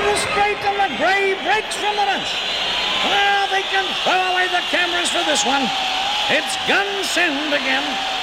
the straight, and the grey breaks from the bunch. Well, they can throw away the cameras for this one. It's gun send again.